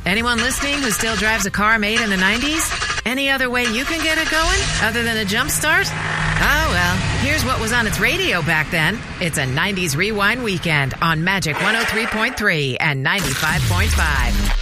Anyone listening who still drives a car made in the 90s? Any other way you can get it going other than a jump start? Oh, well, here's what was on its radio back then. It's a 90s Rewind Weekend on Magic 103.3 and 95.5.